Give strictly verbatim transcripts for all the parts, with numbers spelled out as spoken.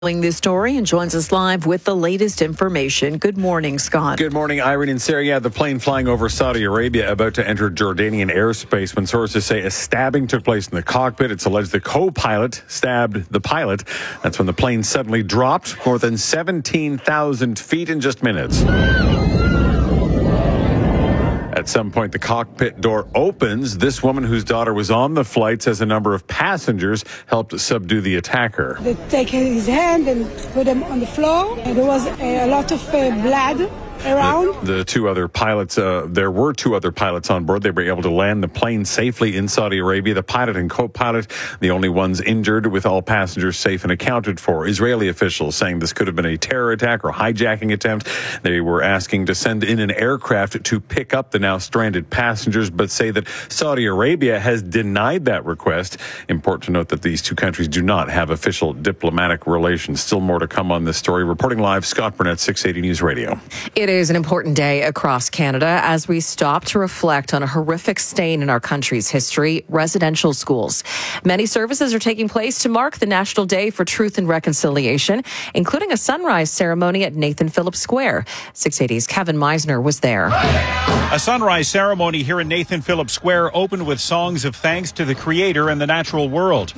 This story and joins us live with the latest information. Good morning, Scott. Good morning, Irene and Sarah. Yeah, the plane flying over Saudi Arabia about to enter Jordanian airspace when sources say a stabbing took place in the cockpit. It's alleged the co-pilot stabbed the pilot. That's when the plane suddenly dropped more than seventeen thousand feet in just minutes. At some point, the cockpit door opens. This woman, whose daughter was on the flight, says a number of passengers helped subdue the attacker. They take his hand and put him on the floor. And there was a, a lot of uh, blood around. The, the two other pilots, uh, there were two other pilots on board. They were able to land the plane safely in Saudi Arabia. The pilot and co-pilot, the only ones injured, with all passengers safe and accounted for. Israeli officials saying this could have been a terror attack or hijacking attempt. They were asking to send in an aircraft to pick up the now stranded passengers, but say that Saudi Arabia has denied that request. Important to note that these two countries do not have official diplomatic relations. Still more to come on this story. Reporting live, Scott Burnett, six eighty News Radio. It is an important day across Canada as we stop to reflect on a horrific stain in our country's history, residential schools. Many services are taking place to mark the National Day for Truth and Reconciliation, including a sunrise ceremony at Nathan Phillips Square. six eighty's Kevin Meisner was there. A sunrise ceremony here in Nathan Phillips Square opened with songs of thanks to the Creator and the natural world.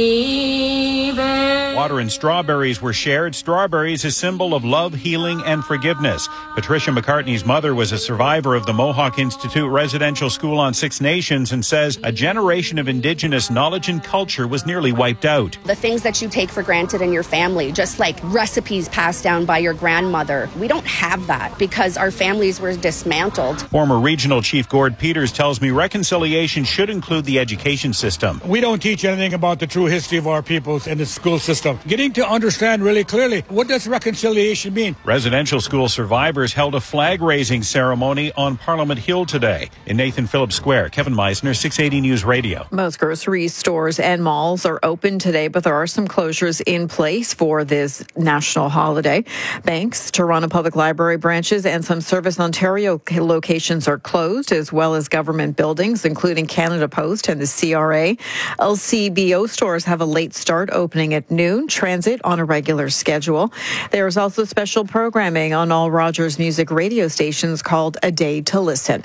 Water and strawberries were shared. Strawberries, a symbol of love, healing, and forgiveness. Patricia McCartney's mother was a survivor of the Mohawk Institute Residential School on Six Nations and says a generation of Indigenous knowledge and culture was nearly wiped out. The things that you take for granted in your family, just like recipes passed down by your grandmother, we don't have that because our families were dismantled. Former Regional Chief Gord Peters tells me reconciliation should include the education system. We don't teach anything about the true history of our peoples in the school system. Getting to understand really clearly, what does reconciliation mean? Residential school survivors held a flag-raising ceremony on Parliament Hill today in Nathan Phillips Square. Kevin Meisner, six eighty News Radio. Most grocery stores and malls are open today, but there are some closures in place for this national holiday. Banks, Toronto Public Library branches, and some Service Ontario locations are closed, as well as government buildings, including Canada Post and the C R A. L C B O stores have a late start, opening at noon. Transit on a regular schedule. There is also special programming on all Rogers Music radio stations called A Day to Listen.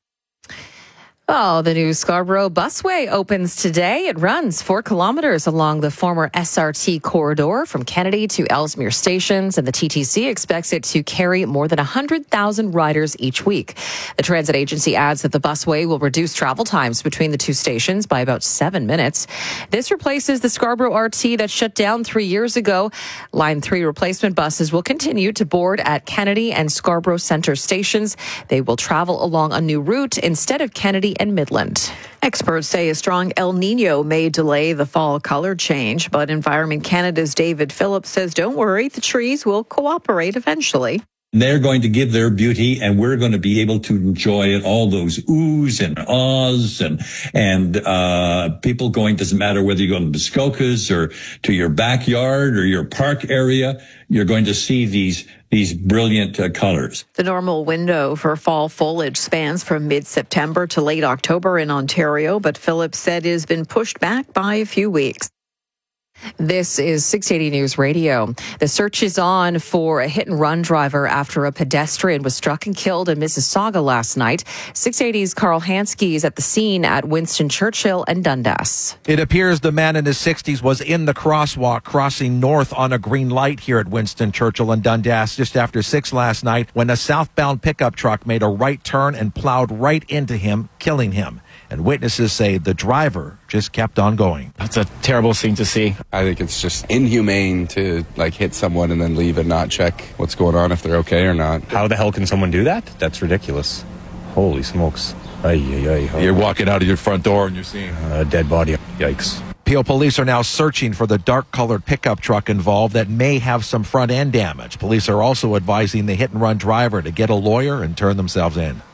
Oh, the new Scarborough Busway opens today. It runs four kilometers along the former S R T corridor from Kennedy to Ellesmere stations, and the T T C expects it to carry more than one hundred thousand riders each week. The transit agency adds that the busway will reduce travel times between the two stations by about seven minutes. This replaces the Scarborough R T that shut down three years ago. Line three replacement buses will continue to board at Kennedy and Scarborough Centre stations. They will travel along a new route instead of Kennedy and Midland. Experts say a strong El Nino may delay the fall color change, but Environment Canada's David Phillips says don't worry, the trees will cooperate eventually. They're going to give their beauty, and we're going to be able to enjoy it, all those oohs and ahs, and and uh people going, doesn't matter whether you go to Muskokas or to your backyard or your park area, you're going to see these these brilliant uh, colors. The normal window for fall foliage spans from mid-September to late October in Ontario, but Phillips said it has been pushed back by a few weeks. This is six eighty News Radio. The search is on for a hit-and-run driver after a pedestrian was struck and killed in Mississauga last night. six eighty's Carl Hansky is at the scene at Winston Churchill and Dundas. It appears the man in his sixties was in the crosswalk crossing north on a green light here at Winston Churchill and Dundas just after six last night when a southbound pickup truck made a right turn and plowed right into him, killing him. And witnesses say the driver just kept on going. It's a terrible scene to see. I think it's just inhumane to like hit someone and then leave and not check what's going on, if they're okay or not. How the hell can someone do that? That's ridiculous. Holy smokes. Ay, ay, ay. You're walking out of your front door and you're seeing a dead body. Yikes. Peel police are now searching for the dark-colored pickup truck involved that may have some front-end damage. Police are also advising the hit-and-run driver to get a lawyer and turn themselves in.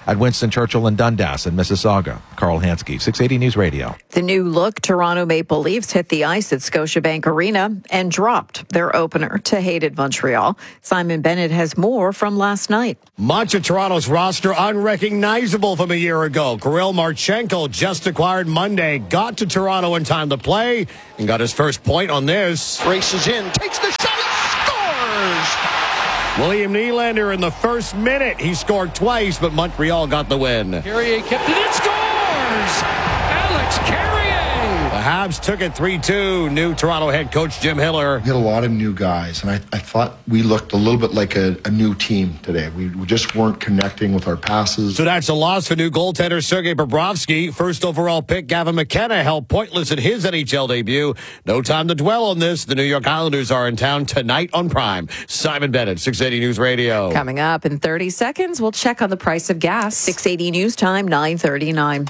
at Winston Churchill and Dundas and Mississauga. Carl Hansky, six eighty News Radio. The new look Toronto Maple Leafs hit the ice at Scotiabank Arena and dropped their opener to hated Montreal. Simon Bennett has more from last night. Much of Toronto's roster unrecognizable from a year ago. Kirill Marchenko, just acquired Monday, got to Toronto in time to play and got his first point on this. Races in, takes the shot, and scores! William Nylander in the first minute. He scored twice, but Montreal got the win. Carrier kept it, it scores! Alex Carrier! The Habs took it three two. New Toronto head coach Jim Hiller. We had a lot of new guys, and I, I thought we looked a little bit like a, a new team today. We, we just weren't connecting with our passes. So that's a loss for new goaltender Sergei Bobrovsky. First overall pick Gavin McKenna held pointless in his N H L debut. No time to dwell on this. The New York Islanders are in town tonight on Prime. Simon Bennett, six eighty News Radio. Coming up in thirty seconds, we'll check on the price of gas. six eighty News Time, nine thirty-nine.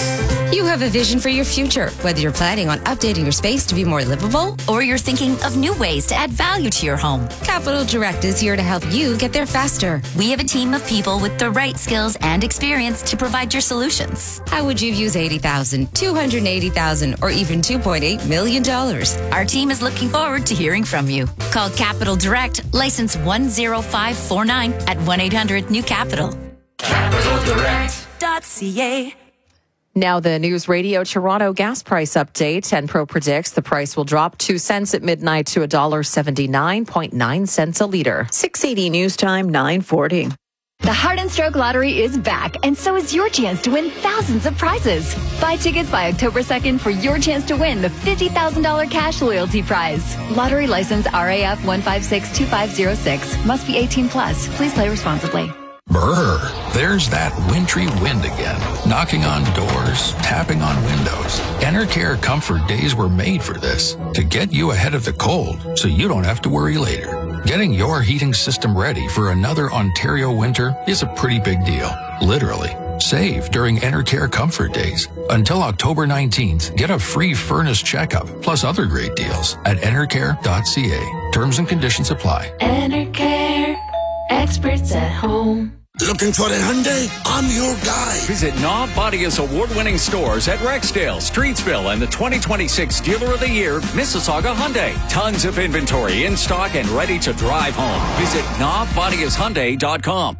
You have a vision for your future, whether you're planning on updating your space to be more livable or you're thinking of new ways to add value to your home. Capital Direct is here to help you get there faster. We have a team of people with the right skills and experience to provide your solutions. How would you use eighty thousand dollars, two hundred eighty thousand dollars, or even two point eight million dollars? Our team is looking forward to hearing from you. Call Capital Direct, license one zero five four nine at one eight hundred new capital. capital direct dot c a. Now the News Radio Toronto gas price update. Enpro predicts the price will drop two cents at midnight to one dollar seventy-nine point nine cents a litre. six eighty News Time, nine forty. The Heart and Stroke Lottery is back, and so is your chance to win thousands of prizes. Buy tickets by October second for your chance to win the fifty thousand dollars cash loyalty prize. Lottery license R A F one five six two five zero six. Must be eighteen plus. Please play responsibly. Brr, there's that wintry wind again, knocking on doors, tapping on windows. Enercare Comfort Days were made for this, to get you ahead of the cold so you don't have to worry later. Getting your heating system ready for another Ontario winter is a pretty big deal, literally. Save during Enercare Comfort Days. Until October nineteenth, get a free furnace checkup, plus other great deals at enercare dot c a. Terms and conditions apply. Enercare, experts at home. Looking for a Hyundai? I'm your guy. Visit Knob Bodia's award-winning stores at Rexdale, Streetsville, and the twenty twenty-six Dealer of the Year, Mississauga Hyundai. Tons of inventory in stock and ready to drive home. Visit knob bodias hyundai dot com.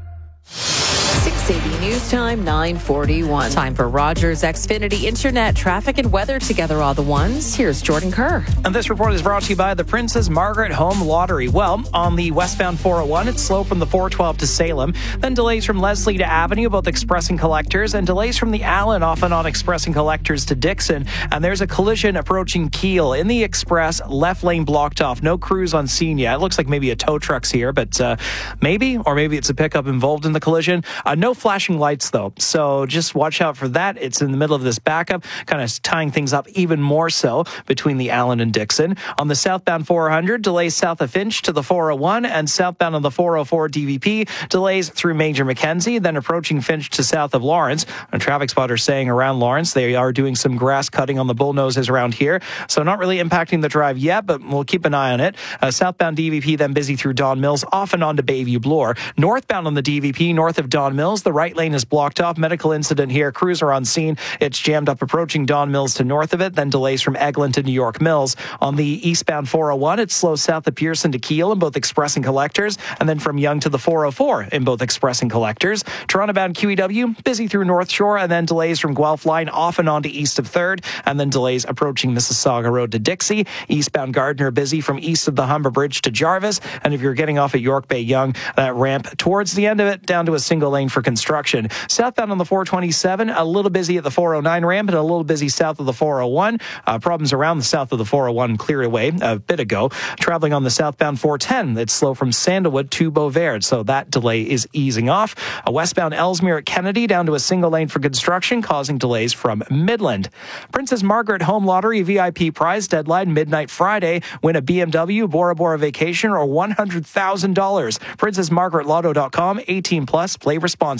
six eighty News Time, nine forty-one. Time for Rogers Xfinity Internet, traffic and weather together all the ones. Here's Jordan Kerr. And this report is brought to you by the Princess Margaret Home Lottery. Well, on the westbound four oh one, it's slow from the four twelve to Salem. Then delays from Leslie to Avenue, both Express and Collectors. And delays from the Allen, off and on Express and Collectors to Dixon. And there's a collision approaching Keele in the Express, left lane blocked off. No crews on scene yet. It looks like maybe a tow truck's here, but uh, maybe, or maybe it's a pickup involved in the collision. Uh, no flashing lights, though, so just watch out for that. It's in the middle of this backup, kind of tying things up even more so between the Allen and Dixon. On the southbound four hundred, delays south of Finch to the four oh one, and southbound on the four oh four D V P, delays through Major Mackenzie, then approaching Finch to south of Lawrence. A traffic spotter saying around Lawrence, they are doing some grass cutting on the bullnoses around here, so not really impacting the drive yet, but we'll keep an eye on it. Uh, southbound D V P then busy through Don Mills, off and on to Bayview Bloor. Northbound on the D V P, north of Don Mills, the right lane is blocked off. Medical incident here. Crews are on scene. It's jammed up approaching Don Mills to north of it, then delays from Eglin to New York Mills. On the eastbound four oh one, it's slow south of Pearson to Keele in both Express and Collectors, and then from Yonge to the four oh four in both Express and Collectors. Toronto-bound Q E W, busy through North Shore, and then delays from Guelph Line off and on to east of third, and then delays approaching Mississauga Road to Dixie. Eastbound Gardner busy from east of the Humber Bridge to Jarvis, and if you're getting off at York Bay Yonge, that ramp towards the end of it down to a single lane for construction. Southbound on the four twenty-seven, a little busy at the four oh nine ramp and a little busy south of the four oh one. Uh, problems around the south of the four oh one cleared away a bit ago. Traveling on the southbound four ten, it's slow from Sandalwood to Beauvert, so that delay is easing off. A westbound Ellesmere at Kennedy down to a single lane for construction, causing delays from Midland. Princess Margaret Home Lottery V I P prize deadline midnight Friday. Win a B M W, Bora Bora Vacation, or one hundred thousand dollars. princess margaret lotto dot com, eighteen plus, play responsibly.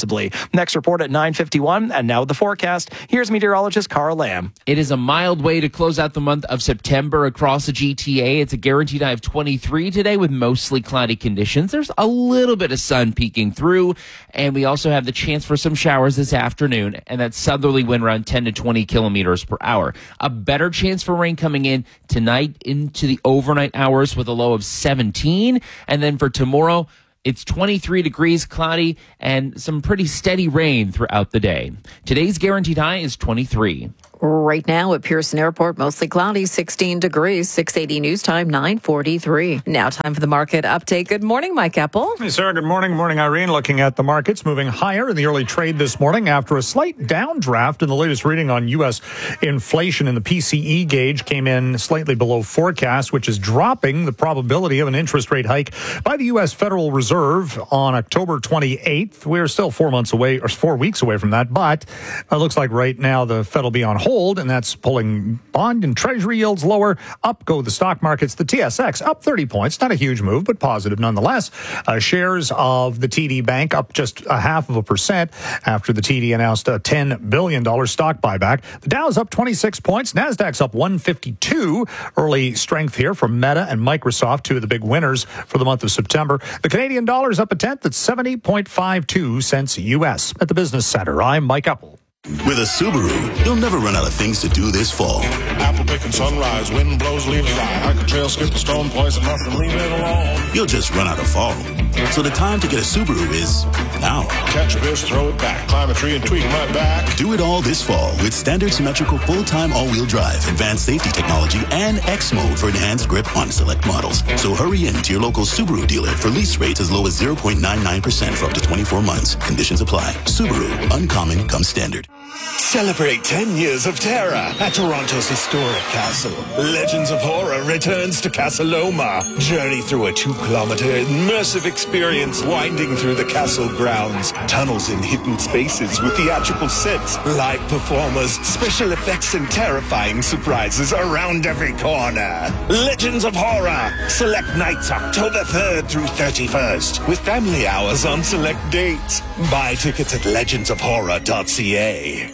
responsibly. Next report at nine fifty-one, and now the forecast. Here's meteorologist Carl Lamb. It is a mild way to close out the month of September across the G T A. It's a guaranteed high of twenty-three today with mostly cloudy conditions. There's a little bit of sun peeking through, and we also have the chance for some showers this afternoon, and that southerly wind around ten to twenty kilometers per hour. A better chance for rain coming in tonight into the overnight hours with a low of seventeen, and then for tomorrow, it's twenty-three degrees, cloudy, and some pretty steady rain throughout the day. Today's guaranteed high is twenty-three. Right now at Pearson Airport, mostly cloudy, sixteen degrees, six eighty news time, nine forty-three. Now time for the market update. Good morning, Mike Epple. Hey, Sarah. Good morning. Morning, Irene. Looking at the markets moving higher in the early trade this morning after a slight downdraft in the latest reading on U S inflation. And the P C E gauge came in slightly below forecast, which is dropping the probability of an interest rate hike by the U S Federal Reserve on October twenty-eighth. We're still four months away or four weeks away from that, but it looks like right now the Fed will be on hold. And that's pulling bond and treasury yields lower. Up go the stock markets. The T S X up thirty points. Not a huge move, but positive nonetheless. Uh, shares of the T D Bank up just a half of a percent after the T D announced a ten billion dollars stock buyback. The Dow's up twenty-six points. NASDAQ's up one fifty-two. Early strength here from Meta and Microsoft, two of the big winners for the month of September. The Canadian dollar's up a tenth at seventy point five two cents U S. At the Business Center, I'm Mike Epple. With a Subaru, you'll never run out of things to do this fall. Apple picking sunrise, wind blows, leaves fly. I could trail skip the stone place and nothing, leave it alone. You'll just run out of fall. So the time to get a Subaru is now. Catch a fish, throw it back, climb a tree and tweak my back. Do it all this fall with standard symmetrical full-time all-wheel drive, advanced safety technology, and X mode for enhanced grip on select models. So hurry in to your local Subaru dealer for lease rates as low as zero point nine nine percent for up to twenty-four months. Conditions apply. Subaru, uncommon comes standard. Celebrate ten years of terror at Toronto's historic castle. Legends of Horror returns to Casa Loma. Journey through a two-kilometer immersive experience winding through the castle grounds. Tunnels in hidden spaces with theatrical sets, live performers, special effects, and terrifying surprises around every corner. Legends of Horror. Select nights October third through thirty-first with family hours on select dates. Buy tickets at legends of horror dot c a.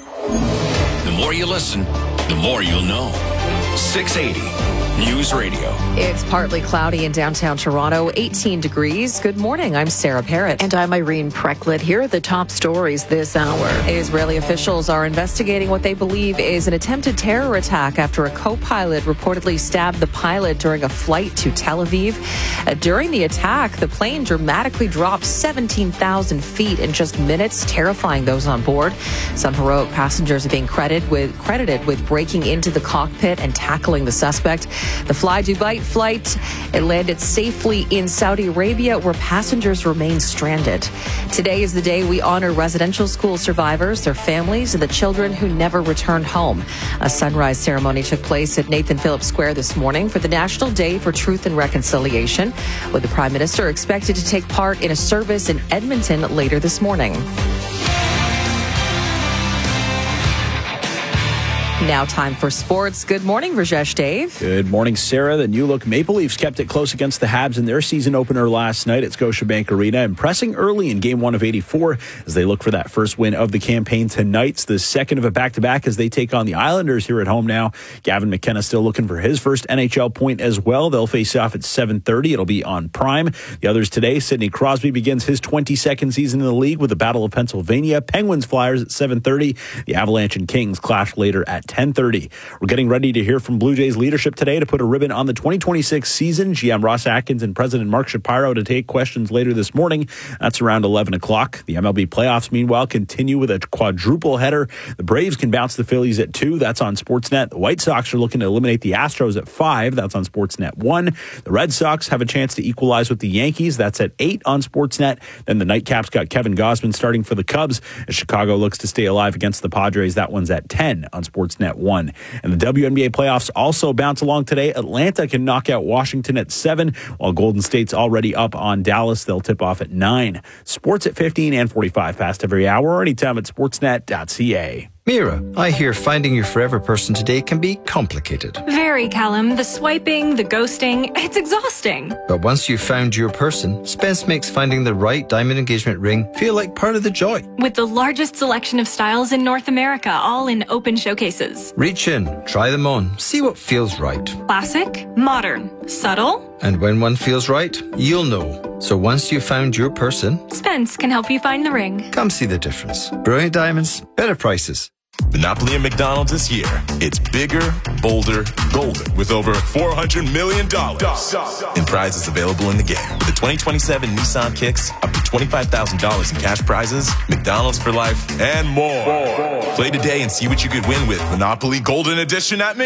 The more you listen, the more you'll know. six eighty News Radio. It's partly cloudy in downtown Toronto, eighteen degrees. Good morning. I'm Sarah Parrott. And I'm Irene Precklett. Here are the top stories this hour. Israeli officials are investigating what they believe is an attempted terror attack after a co-pilot reportedly stabbed the pilot during a flight to Tel Aviv. Uh, during the attack, the plane dramatically dropped seventeen thousand feet in just minutes, terrifying those on board. Some heroic passengers are being credited with, credited with breaking into the cockpit and tackling the suspect. The Fly Dubai flight, it landed safely in Saudi Arabia, where passengers remain stranded. Today is the day we honor residential school survivors, their families, and the children who never returned home. A sunrise ceremony took place at Nathan Phillips Square this morning for the National Day for Truth and Reconciliation, with the Prime Minister expected to take part in a service in Edmonton later this morning. Now time for sports. Good morning, Rajesh Dave. Good morning, Sarah. The new look Maple Leafs kept it close against the Habs in their season opener last night at Scotiabank Arena, impressing early in game one of eighty-four as they look for that first win of the campaign tonight. It's the second of a back-to-back as they take on the Islanders here at home now. Gavin McKenna still looking for his first N H L point as well. They'll face off at seven thirty. It'll be on Prime. The others today, Sidney Crosby begins his twenty-second season in the league with the Battle of Pennsylvania. Penguins Flyers at seven thirty. The Avalanche and Kings clash later at ten thirty. We're getting ready to hear from Blue Jays leadership today to put a ribbon on the twenty twenty-six season. G M Ross Atkins and President Mark Shapiro to take questions later this morning. That's around eleven o'clock. The M L B playoffs, meanwhile, continue with a quadruple header. The Braves can bounce the Phillies at two. That's on Sportsnet. The White Sox are looking to eliminate the Astros at five. That's on Sportsnet one. The Red Sox have a chance to equalize with the Yankees. That's at eight on Sportsnet. Then the Nightcaps got Kevin Gausman starting for the Cubs as Chicago looks to stay alive against the Padres. That one's at ten on Sportsnet one. And the W N B A playoffs also bounce along today. Atlanta can knock out Washington at seven, while Golden State's already up on Dallas. They'll tip off at nine. Sports at fifteen and forty-five past every hour, or anytime at sportsnet dot c a. Mira, I hear finding your forever person today can be complicated. Very, Callum. The swiping, the ghosting, it's exhausting. But once you've found your person, Spence makes finding the right diamond engagement ring feel like part of the joy. With the largest selection of styles in North America, all in open showcases. Reach in, try them on, see what feels right. Classic, modern, subtle. And when one feels right, you'll know. So once you've found your person, Spence can help you find the ring. Come see the difference. Brilliant diamonds, better prices. Monopoly at McDonald's this year. It's bigger, bolder, golden, with over four hundred million dollars in prizes available in the game. With the twenty twenty-seven Nissan Kicks, up to twenty-five thousand dollars in cash prizes, McDonald's for life, and more. more. Play today and see what you could win with Monopoly Golden Edition at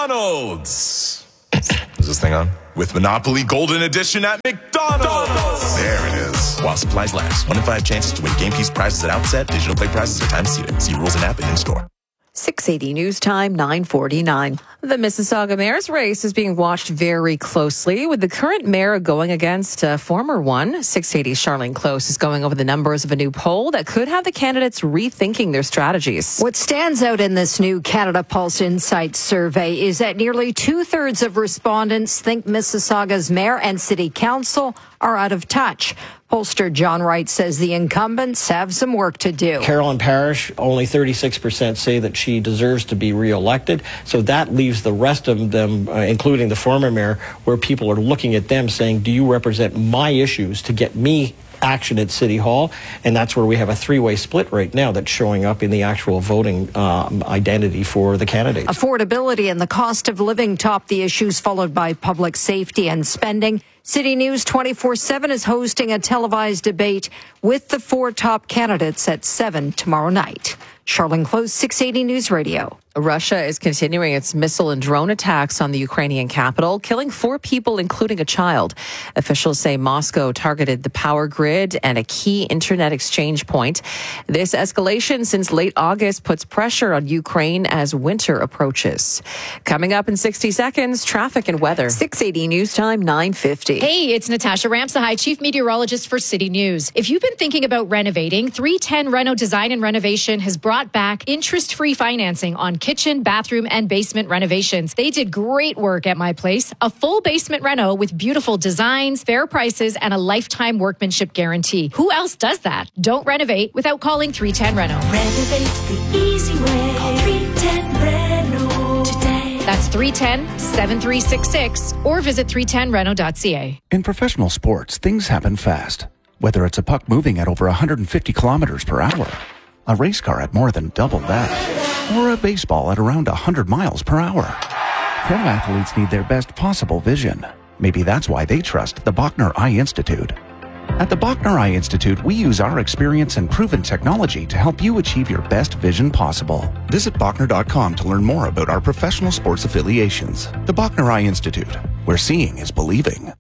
McDonald's. Is this thing on? With Monopoly Golden Edition at McDonald's. There it is. While supplies last. One in five chances to win game piece prizes at outset. Digital play prizes are time seated. See rules and app and in-store. six eighty News Time, nine forty-nine. The Mississauga mayor's race is being watched very closely, with the current mayor going against a former one. six eighty's Charlene Close is going over the numbers of a new poll that could have the candidates rethinking their strategies. What stands out in this new Canada Pulse Insights survey is that nearly two-thirds of respondents think Mississauga's mayor and city council are out of touch. Pollster John Wright says the incumbents have some work to do. Carolyn Parrish, only thirty-six percent say that she deserves to be reelected. So that leaves the rest of them, uh, including the former mayor, where people are looking at them saying, do you represent my issues to get me action at City Hall? And that's where we have a three-way split right now that's showing up in the actual voting um, identity for the candidates. Affordability and the cost of living top the issues, followed by public safety and spending. City News twenty-four seven is hosting a televised debate with the four top candidates at seven tomorrow night. Charlene Close, six eighty News Radio. Russia is continuing its missile and drone attacks on the Ukrainian capital, killing four people, including a child. Officials say Moscow targeted the power grid and a key internet exchange point. This escalation since late August puts pressure on Ukraine as winter approaches. Coming up in sixty seconds, traffic and weather. six eighty News Time, nine fifty. Hey, it's Natasha Ramsahai, Chief Meteorologist for City News. If you've been thinking about renovating, three ten Reno Design and Renovation has brought back interest-free financing on kitchen, bathroom, and basement renovations. They did great work at my place. A full basement reno with beautiful designs, fair prices, and a lifetime workmanship guarantee. Who else does that? Don't renovate without calling three ten Reno. Renovate the easy way. Call three ten Reno today. That's three one zero, seven three six six or visit three ten reno dot c a. In professional sports, things happen fast. Whether it's a puck moving at over one hundred fifty kilometers per hour, a race car at more than double that, or a baseball at around one hundred miles per hour. Pro athletes need their best possible vision. Maybe that's why they trust the Bachner Eye Institute. At the Bachner Eye Institute, we use our experience and proven technology to help you achieve your best vision possible. Visit Bachner dot com to learn more about our professional sports affiliations. The Bachner Eye Institute, where seeing is believing.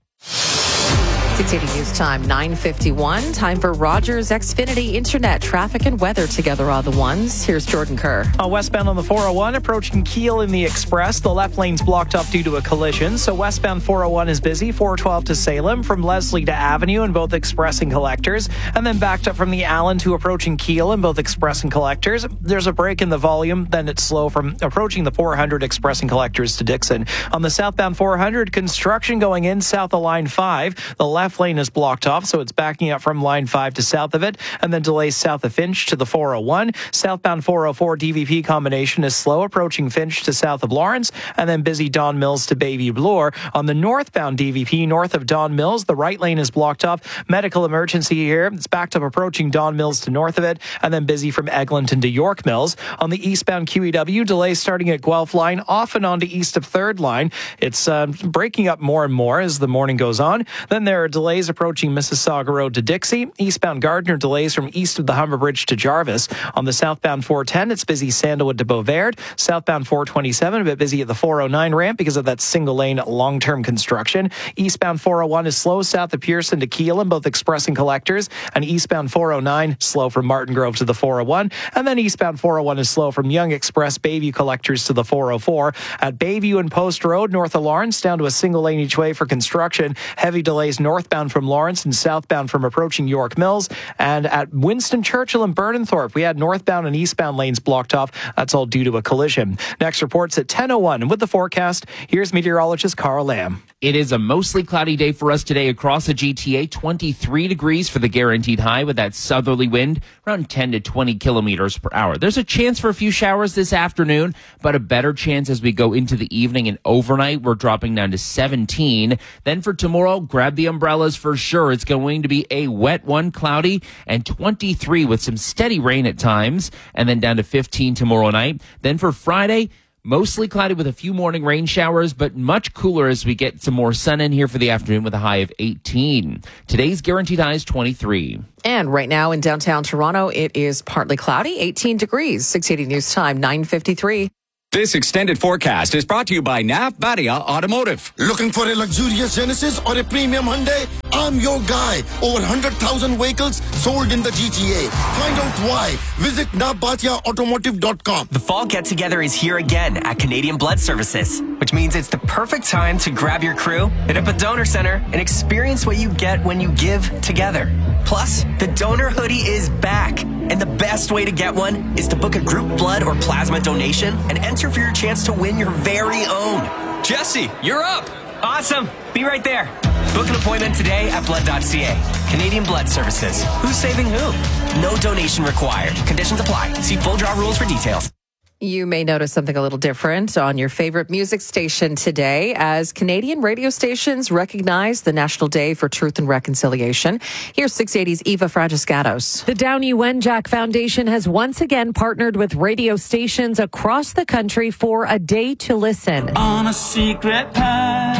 six eighty News Time, nine fifty-one. Time for Rogers Xfinity Internet traffic and weather together are the ones. Here's Jordan Kerr. Uh, westbound on the four oh one, approaching Kiel in the Express. The left lane's blocked up due to a collision. So westbound four oh one is busy, four twelve to Salem, from Leslie to Avenue in both Express and Collectors. And then backed up from the Allen to approaching Kiel in both Express and Collectors. There's a break in the volume, then it's slow from approaching the four hundred Express and Collectors to Dixon. On the southbound four hundred, construction going in south of line five. The left lane is blocked off, so it's backing up from line five to south of it, and then delays south of Finch to the four oh one. Southbound four oh four D V P combination is slow, approaching Finch to south of Lawrence, and then busy Don Mills to Bayview Bloor. On the northbound D V P, north of Don Mills, the right lane is blocked up. Medical emergency here. It's backed up approaching Don Mills to north of it, and then busy from Eglinton to York Mills. On the eastbound Q E W, delays starting at Guelph line, off and on to east of third line. It's uh, breaking up more and more as the morning goes on. Then there are delays approaching Mississauga Road to Dixie. Eastbound Gardner delays from east of the Humber Bridge to Jarvis. On the southbound four ten, it's busy Sandalwood to Beauvert. Southbound four twenty-seven, a bit busy at the four oh nine ramp because of that single lane long-term construction. Eastbound four oh one is slow south of Pearson to Kiel in both Express and Collectors. And eastbound four oh nine, slow from Martin Grove to the four oh one. And then eastbound four oh one is slow from Young Express, Bayview Collectors to the four oh four. At Bayview and Post Road, north of Lawrence, down to a single lane each way for construction. Heavy delays north northbound from Lawrence and southbound from approaching York Mills. And at Winston Churchill and Burnenthorpe, we had northbound and eastbound lanes blocked off. That's all due to a collision. Next report's at ten oh one. And with the forecast, here's meteorologist Carl Lamb. It is a mostly cloudy day for us today across the G T A. twenty-three degrees for the guaranteed high with that southerly wind around ten to twenty kilometers per hour. There's a chance for a few showers this afternoon, but a better chance as we go into the evening and overnight. We're dropping down to seventeen. Then for tomorrow, grab the umbrellas for sure. It's going to be a wet one, cloudy, and twenty-three with some steady rain at times, and then down to fifteen tomorrow night. Then for Friday, mostly cloudy with a few morning rain showers, but much cooler as we get some more sun in here for the afternoon with a high of eighteen. Today's guaranteed high is twenty-three. And right now in downtown Toronto, it is partly cloudy, eighteen degrees. six eighty News Time, nine fifty-three. This extended forecast is brought to you by Nav Badia Automotive. Looking for a luxurious Genesis or a premium Hyundai? I'm your guy. Over one hundred thousand vehicles sold in the G T A. Find out why. Visit nav batia automotive dot com. The fall get-together is here again at Canadian Blood Services, which means it's the perfect time to grab your crew, hit up a donor center, and experience what you get when you give together. Plus, the donor hoodie is back. And the best way to get one is to book a group blood or plasma donation and enter for your chance to win your very own. Jesse, you're up. Awesome. Be right there. Book an appointment today at blood dot c a. Canadian Blood Services. Who's saving who? No donation required. Conditions apply. See full draw rules for details. You may notice something a little different on your favorite music station today as Canadian radio stations recognize the National Day for Truth and Reconciliation. Here's six eighty's Eva Fragiscatos. The Downey Wenjack Foundation has once again partnered with radio stations across the country for a day to listen. On a secret path,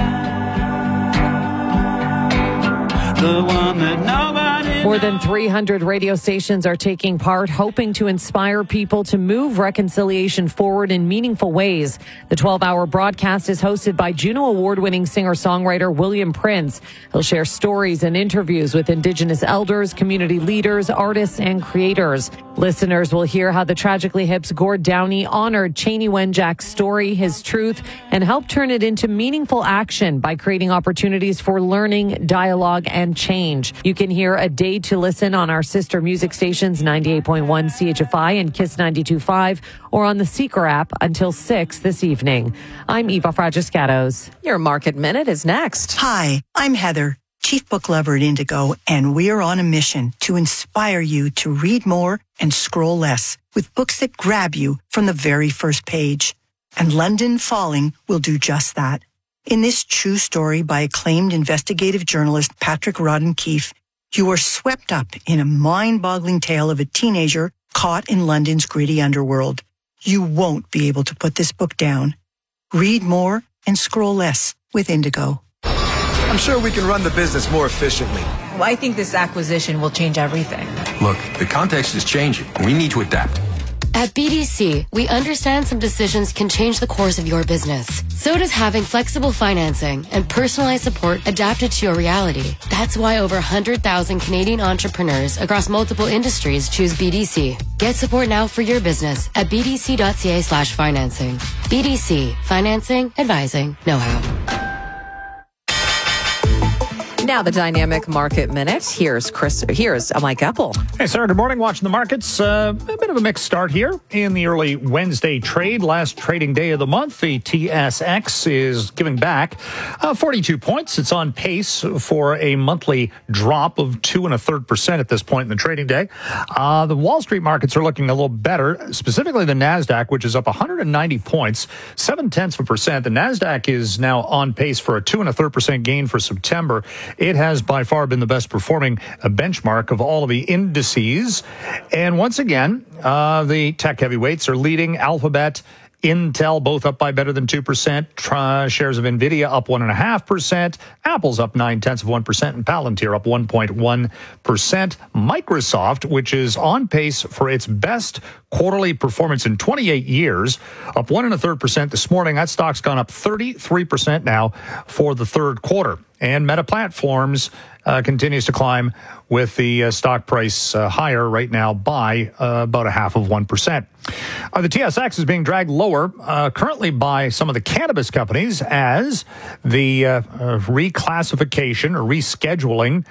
the one that nobody More than three hundred radio stations are taking part, hoping to inspire people to move reconciliation forward in meaningful ways. The twelve-hour broadcast is hosted by Juno Award-winning singer-songwriter William Prince. He'll share stories and interviews with Indigenous elders, community leaders, artists, and creators. Listeners will hear how the Tragically Hip's Gord Downey honored Cheney Wenjack's story, his truth, and helped turn it into meaningful action by creating opportunities for learning, dialogue, and change. You can hear a day to listen on our sister music stations ninety-eight point one C H F I and Kiss ninety-two point five or on the Seeker app until six this evening. I'm Eva Fragiscatos. Your Market Minute is next. Hi, I'm Heather, Chief Book Lover at Indigo, and we're on a mission to inspire you to read more and scroll less with books that grab you from the very first page. And London Falling will do just that. In this true story by acclaimed investigative journalist Patrick Rodden Keefe, you are swept up in a mind-boggling tale of a teenager caught in London's gritty underworld. You won't be able to put this book down. Read more and scroll less with Indigo. I'm sure we can run the business more efficiently. Well, I think this acquisition will change everything. Look, the context is changing. We need to adapt. At B D C, we understand some decisions can change the course of your business. So does having flexible financing and personalized support adapted to your reality. That's why over one hundred thousand Canadian entrepreneurs across multiple industries choose B D C. Get support now for your business at b d c dot c a slash financing. B D C, financing, advising, know-how. Now the Dynamic Market Minute. Here's Chris. Here's Mike Apple. Hey, Sarah. Good morning. Watching the markets. Uh, a bit of a mixed start here in the early Wednesday trade. Last trading day of the month. The T S X is giving back uh, forty-two points. It's on pace for a monthly drop of two and a third percent at this point in the trading day. Uh, the Wall Street markets are looking a little better. Specifically, the Nasdaq, which is up one hundred ninety points, seven tenths of a percent. The Nasdaq is now on pace for a two and a third percent gain for September. It has by far been the best performing benchmark of all of the indices. And once again, uh, the tech heavyweights are leading. Alphabet, Intel, both up by better than two percent. Tri- shares of NVIDIA up one point five percent. Apple's up nine tenths of one percent. And Palantir up one point one percent. Microsoft, which is on pace for its best quarterly performance in twenty-eight years, up one and a third percent this morning. That stock's gone up thirty-three percent now for the third quarter. And Meta Platforms uh, continues to climb with the uh, stock price uh, higher right now by uh, about a half of one percent. Uh, the T S X is being dragged lower uh, currently by some of the cannabis companies as the uh, uh, reclassification or rescheduling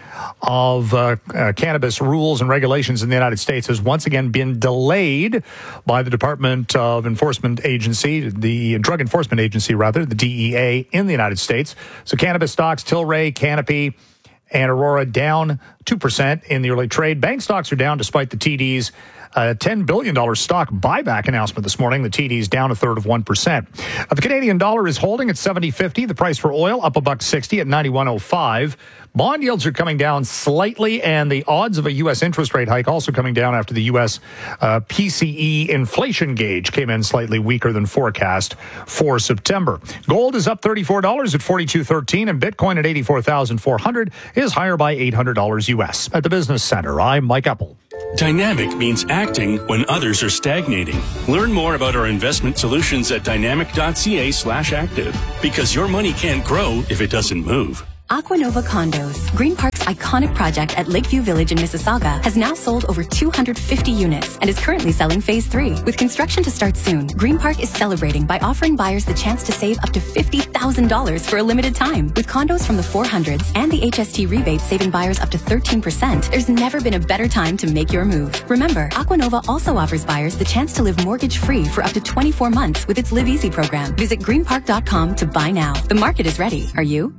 of uh, uh, cannabis rules and regulations in the United States has once again been delayed by the Department of Enforcement Agency, the Drug Enforcement Agency, rather, the D E A in the United States. So cannabis stocks, Tilray, Canopy, and Aurora down two percent in the early trade. Bank stocks are down despite the T D's uh, ten billion dollars stock buyback announcement this morning. The T D's down a third of one percent. Uh, the Canadian dollar is holding at seventy fifty. The price for oil up a buck sixty at ninety-one oh five. Bond yields are coming down slightly, and the odds of a U S interest rate hike also coming down after the U S uh, P C E inflation gauge came in slightly weaker than forecast for September. Gold is up thirty-four dollars at forty-two thirteen, and Bitcoin at eighty-four thousand four hundred is higher by eight hundred dollars U S. At the Business Center, I'm Mike Apple. Dynamic means acting when others are stagnating. Learn more about our investment solutions at dynamic.ca slash active, because your money can't grow if it doesn't move. Aquanova Condos, Green Park's iconic project at Lakeview Village in Mississauga, has now sold over two hundred fifty units and is currently selling phase three. With construction to start soon, Green Park is celebrating by offering buyers the chance to save up to fifty thousand dollars for a limited time. With condos from the four hundreds and the H S T rebate saving buyers up to thirteen percent, there's never been a better time to make your move. Remember, Aquanova also offers buyers the chance to live mortgage-free for up to twenty-four months with its Live Easy program. Visit green park dot com to buy now. The market is ready. Are you?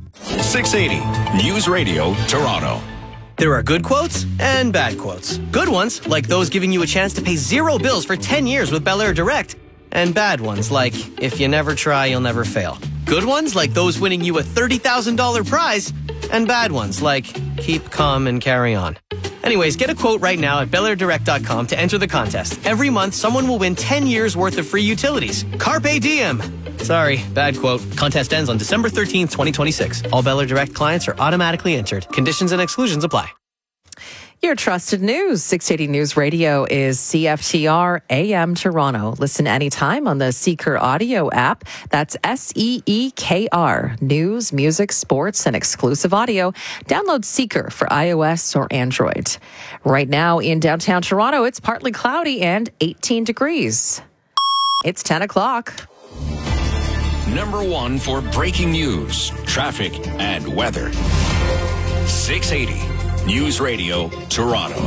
six eighty News Radio, Toronto. There are good quotes and bad quotes. Good ones, like those giving you a chance to pay zero bills for ten years with Bel Air Direct. And bad ones, like, if you never try, you'll never fail. Good ones, like those winning you a thirty thousand dollars prize. And bad ones, like, keep calm and carry on. Anyways, get a quote right now at bel air direct dot com to enter the contest. Every month, someone will win ten years worth of free utilities. Carpe diem! Sorry, bad quote. Contest ends on December thirteenth, twenty twenty-six. All Bel Air Direct clients are automatically entered. Conditions and exclusions apply. Your trusted news. six eighty News Radio is C F T R A M Toronto. Listen anytime on the Seeker audio app. That's S E E K R. News, music, sports, and exclusive audio. Download Seeker for iOS or Android. Right now in downtown Toronto, it's partly cloudy and eighteen degrees. It's ten o'clock. Number one for breaking news, traffic, and weather. six eighty News Radio, Toronto.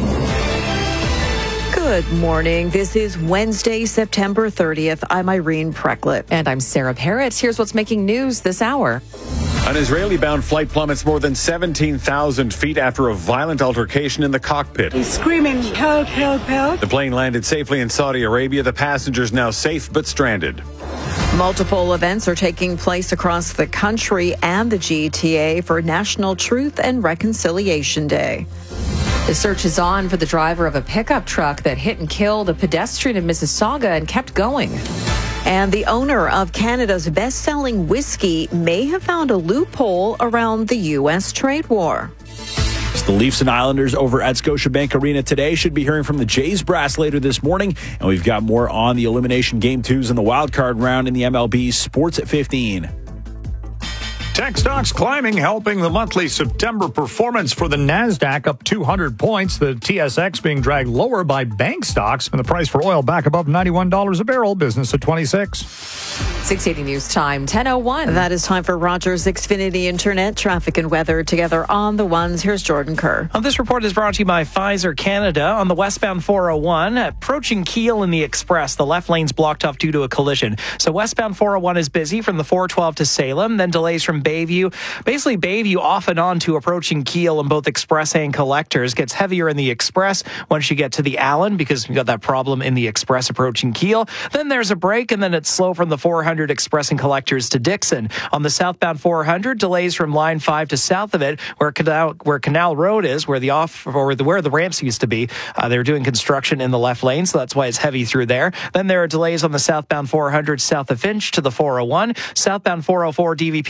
Good morning. This is Wednesday, September thirtieth. I'm Irene Precklett. And I'm Sarah Parrott. Here's what's making news this hour. An Israeli-bound flight plummets more than seventeen thousand feet after a violent altercation in the cockpit. He's screaming, help, help, help. The plane landed safely in Saudi Arabia. The passengers now safe but stranded. Multiple events are taking place across the country and the G T A for National Truth and Reconciliation Day. The search is on for the driver of a pickup truck that hit and killed a pedestrian in Mississauga and kept going. And the owner of Canada's best-selling whiskey may have found a loophole around the U S trade war. The Leafs and Islanders over at Scotiabank Arena today. Should be hearing from the Jays brass later this morning. And we've got more on the elimination game twos and the wild card round in the M L B Sports at fifteen. Tech stocks climbing, helping the monthly September performance for the NASDAQ up two hundred points. The T S X being dragged lower by bank stocks, and the price for oil back above ninety-one dollars a barrel. Business at twenty-six. six eighty News Time, ten oh one. That is time for Rogers Xfinity Internet traffic and weather together on the ones. Here's Jordan Kerr. Uh, this report is brought to you by Pfizer Canada. On the westbound four oh one, approaching Kiel in the Express, the left lane's blocked off due to a collision. So westbound four oh one is busy from the four twelve to Salem, then delays from Bayview. Basically, Bayview off and on to approaching Kiel in both Express and Collectors. Gets heavier in the Express once you get to the Allen because we've got that problem in the Express approaching Kiel. Then there's a break, and then it's slow from the four hundred Express and Collectors to Dixon. On the southbound four hundred, delays from line five to south of it, where Canal, where Canal Road is, where the off or the, where the ramps used to be. Uh, they're doing construction in the left lane, so that's why it's heavy through there. Then there are delays on the southbound four hundred south of Finch to the four oh one. Southbound four oh four D V P is slow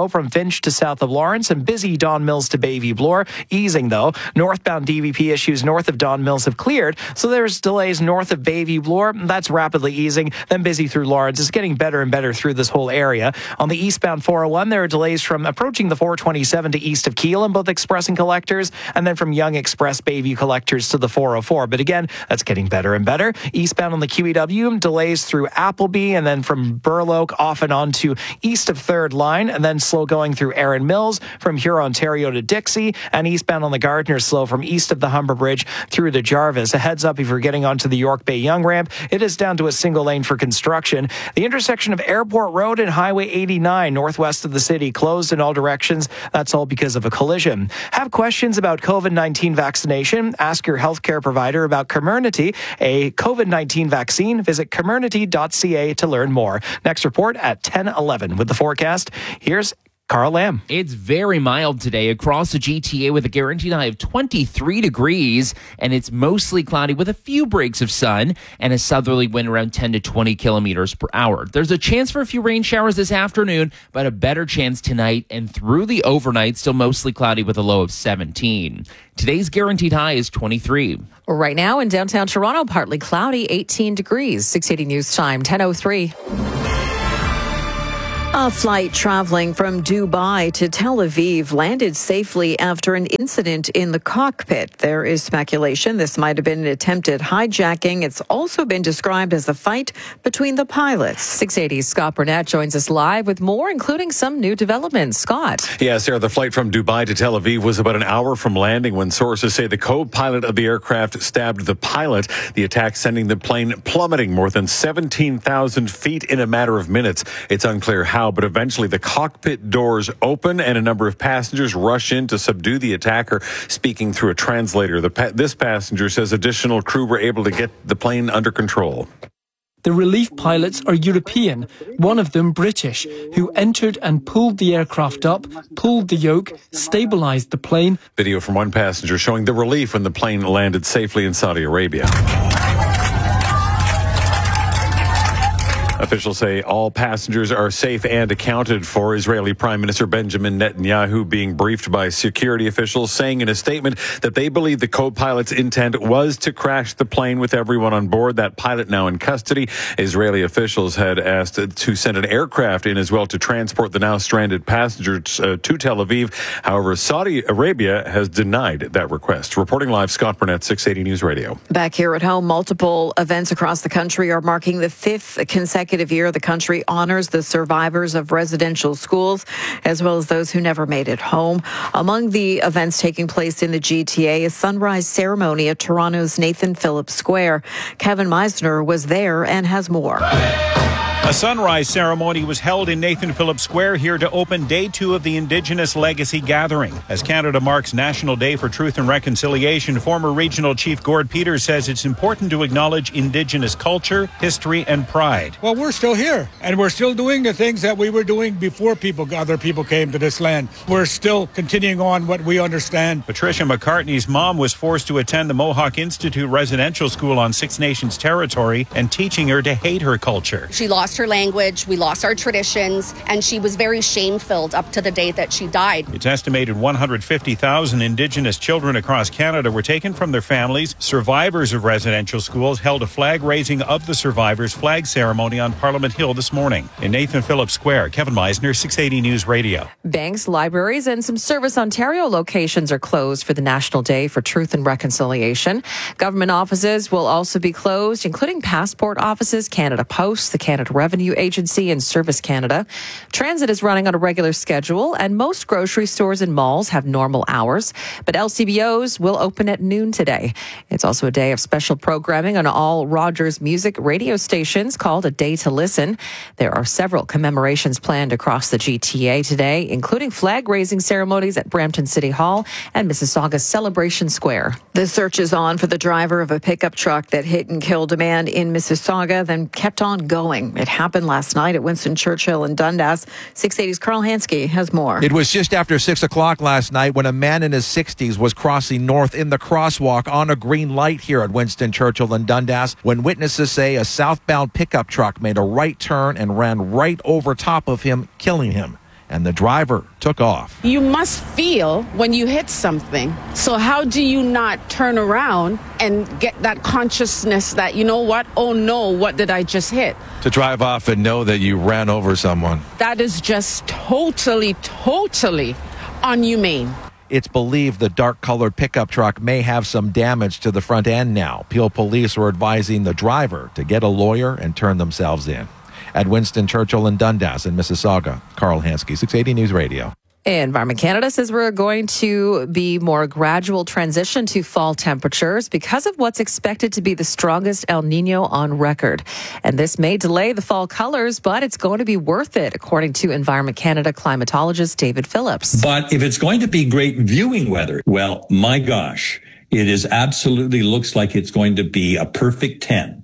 slow from Finch to south of Lawrence and busy Don Mills to Bayview Bloor. Easing, though. Northbound D V P issues north of Don Mills have cleared, so there's delays north of Bayview Bloor. That's rapidly easing. Then busy through Lawrence. It's getting better and better through this whole area. On the eastbound four oh one, there are delays from approaching the four twenty-seven to east of Kiel in both Express and Collectors, and then from Young Express Bayview Collectors to the four oh four. But again, that's getting better and better. Eastbound on the Q E W, delays through Appleby, and then from Burloak off and on to east of third Line, and then slow going through Erin Mills from Huron, Ontario to Dixie, and eastbound on the Gardner slow from east of the Humber Bridge through to Jarvis. A heads up if you're getting onto the York Bay Young ramp, it is down to a single lane for construction. The intersection of Airport Road and Highway eighty-nine northwest of the city closed in all directions. That's all because of a collision. Have questions about COVID nineteen vaccination? Ask your healthcare provider about Comirnaty, a COVID nineteen vaccine. Visit comirnaty dot c a to learn more. Next report at ten eleven with the forecast. Here's Carl Lamb. It's very mild today across the G T A with a guaranteed high of twenty-three degrees, and it's mostly cloudy with a few breaks of sun and a southerly wind around ten to twenty kilometers per hour. There's a chance for a few rain showers this afternoon, but a better chance tonight and through the overnight, still mostly cloudy with a low of seventeen. Today's guaranteed high is twenty-three. Right now in downtown Toronto, partly cloudy, eighteen degrees. six eighty News Time, ten oh three. A flight traveling from Dubai to Tel Aviv landed safely after an incident in the cockpit. There is speculation this might have been an attempted hijacking. It's also been described as a fight between the pilots. six eighty's Scott Burnett joins us live with more, including some new developments. Scott. Yeah, Sarah, the flight from Dubai to Tel Aviv was about an hour from landing when sources say the co-pilot of the aircraft stabbed the pilot. The attack sending the plane plummeting more than seventeen thousand feet in a matter of minutes. It's unclear how, but eventually the cockpit doors open and a number of passengers rush in to subdue the attacker, speaking through a translator. The pa- this passenger says additional crew were able to get the plane under control. The relief pilots are European, one of them British, who entered and pulled the aircraft up, pulled the yoke, stabilized the plane. Video from one passenger showing the relief when the plane landed safely in Saudi Arabia. Officials say all passengers are safe and accounted for. Israeli Prime Minister Benjamin Netanyahu being briefed by security officials, saying in a statement that they believe the co-pilot's intent was to crash the plane with everyone on board. That pilot now in custody. Israeli officials had asked to send an aircraft in as well to transport the now stranded passengers uh, to Tel Aviv. However, Saudi Arabia has denied that request. Reporting live, Scott Burnett, six eighty News Radio. Back here at home, multiple events across the country are marking the fifth consecutive year the country honors the survivors of residential schools, as well as those who never made it home. Among the events taking place in the G T A, a sunrise ceremony at Toronto's Nathan Phillips Square. Kevin Meisner was there and has more. A sunrise ceremony was held in Nathan Phillips Square here to open day two of the Indigenous Legacy Gathering. As Canada marks National Day for Truth and Reconciliation, former Regional Chief Gord Peters says it's important to acknowledge Indigenous culture, history, and pride. Well, we're still here, and we're still doing the things that we were doing before people, other people came to this land. We're still continuing on what we understand. Patricia McCartney's mom was forced to attend the Mohawk Institute residential school on Six Nations territory and teaching her to hate her culture. She lost her language, we lost our traditions, and she was very shame-filled up to the day that she died. It's estimated one hundred fifty thousand Indigenous children across Canada were taken from their families. Survivors of residential schools held a flag raising of the survivors flag ceremony on Parliament Hill this morning. In Nathan Phillips Square, Kevin Meisner, six eighty News Radio. Banks, libraries, and some Service Ontario locations are closed for the National Day for Truth and Reconciliation. Government offices will also be closed, including passport offices, Canada Post, the Canada Revenue Agency, and Service Canada. Transit is running on a regular schedule, and most grocery stores and malls have normal hours, but L C B Os will open at noon today. It's also a day of special programming on all Rogers Music radio stations called A Day to Listen. There are several commemorations planned across the G T A today, including flag-raising ceremonies at Brampton City Hall and Mississauga's Celebration Square. The search is on for the driver of a pickup truck that hit and killed a man in Mississauga, then kept on going. It happened last night at Winston Churchill in Dundas. six eighty's Carl Hansky has more. It was just after six o'clock last night when a man in his sixties was crossing north in the crosswalk on a green light here at Winston Churchill in Dundas when witnesses say a southbound pickup truck made a right turn and ran right over top of him, killing him. and the driver took off. You must feel when you hit something. So how do you not turn around and get that consciousness that, you know what, oh no, what did I just hit? To drive off and know that you ran over someone. That is just totally, totally inhumane. It's believed the dark-colored pickup truck may have some damage to the front end now. Peel police are advising the driver to get a lawyer and turn themselves in. At Winston Churchill and Dundas in Mississauga, Carl Hansky, six eighty News Radio. Environment Canada says we're going to be more gradual transition to fall temperatures because of what's expected to be the strongest El Nino on record. And this may delay the fall colors, but it's going to be worth it, according to Environment Canada climatologist David Phillips. But if it's going to be great viewing weather, well, my gosh, it is absolutely looks like it's going to be a perfect ten.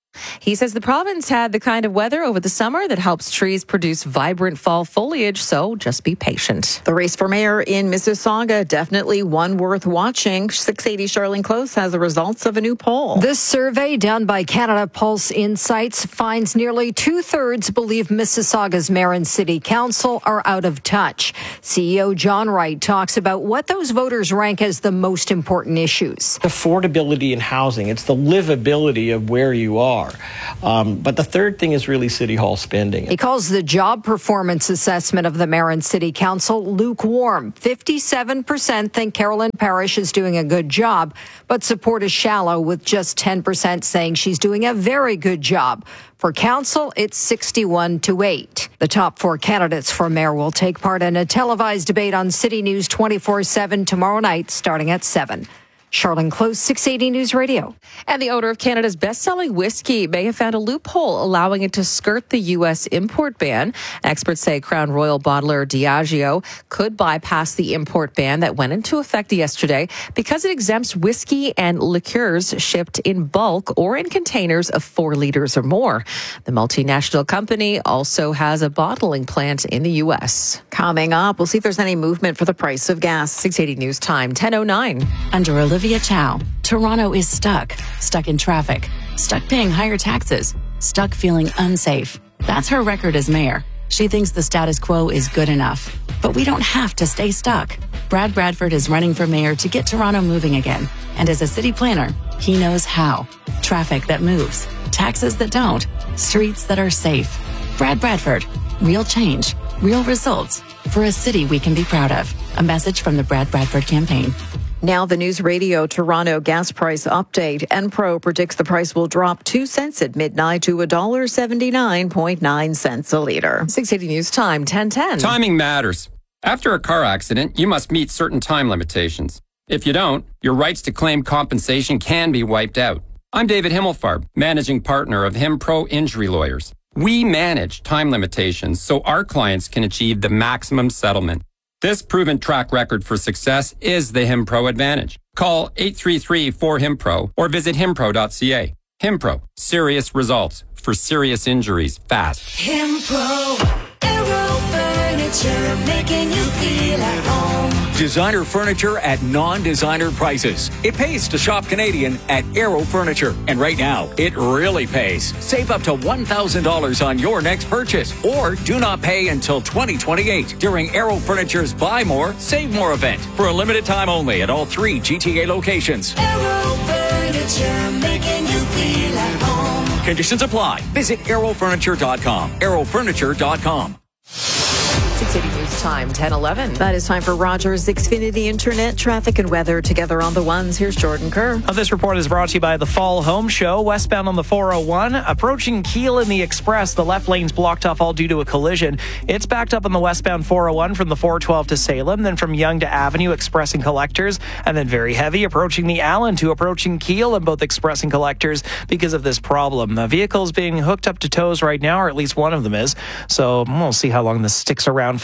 He says the province had the kind of weather over the summer that helps trees produce vibrant fall foliage, so just be patient. The race for mayor in Mississauga, definitely one worth watching. six eighty Charlene Close has the results of a new poll. This survey done by Canada Pulse Insights finds nearly two-thirds believe Mississauga's mayor and city council are out of touch. C E O John Wright talks about what those voters rank as the most important issues. Affordability in housing. It's the livability of where you are. Um, but the third thing is really City Hall spending. He calls the job performance assessment of the mayor and city council lukewarm. fifty-seven percent think Carolyn Parrish is doing a good job, but support is shallow, with just ten percent saying she's doing a very good job. For council, it's sixty-one to eight. The top four candidates for mayor will take part in a televised debate on City News twenty-four seven tomorrow night, starting at seven. Charlene Close, six eighty News Radio. And the owner of Canada's best-selling whiskey may have found a loophole allowing it to skirt the U S import ban. Experts say Crown Royal bottler Diageo could bypass the import ban that went into effect yesterday because it exempts whiskey and liqueurs shipped in bulk or in containers of four liters or more. The multinational company also has a bottling plant in the U S. Coming up, we'll see if there's any movement for the price of gas. six eighty News Time, ten oh nine. Under Olivia Chow, Toronto is stuck. Stuck in traffic. Stuck paying higher taxes. Stuck feeling unsafe. That's her record as mayor. She thinks the status quo is good enough. But we don't have to stay stuck. Brad Bradford is running for mayor to get Toronto moving again. And as a city planner, he knows how. Traffic that moves. Taxes that don't. Streets that are safe. Brad Bradford. Real change. Real results. For a city we can be proud of. A message from the Brad Bradford campaign. Now the News Radio Toronto gas price update. Enpro predicts the price will drop two cents at midnight to one dollar seventy-nine point nine cents a liter. six eighty News Time, ten ten. Timing matters. After a car accident, you must meet certain time limitations. If you don't, your rights to claim compensation can be wiped out. I'm David Himmelfarb, managing partner of Himpro Injury Lawyers. We manage time limitations so our clients can achieve the maximum settlement. This proven track record for success is the Himpro Advantage. Call eight three three four Himpro or visit himpro dot c a. Himpro, serious results for serious injuries fast. Himpro, Aero Furniture, making you feel at home. Designer furniture at non-designer prices. It pays to shop Canadian at Aero Furniture. And right now, it really pays. Save up to one thousand dollars on your next purchase. Or do not pay until twenty twenty-eight during Aero Furniture's Buy More, Save More event. For a limited time only at all three G T A locations. Aero Furniture, making you feel at home. Conditions apply. Visit aero furniture dot com. aero furniture dot com. six eighty News Time, ten eleven. That is time for Rogers Xfinity Internet traffic and weather together on the ones. Here's Jordan Kerr. This report is brought to you by the Fall Home Show. Westbound on the four oh one, approaching Kiel in the Express. The left lane's blocked off all due to a collision. It's backed up on the westbound four oh one from the four twelve to Salem, then from Yonge to Avenue, Express and Collectors, and then very heavy approaching the Allen to approaching Kiel and both Express and Collectors because of this problem. The vehicle's being hooked up to tows right now, or at least one of them is. So we'll see how long this sticks around for.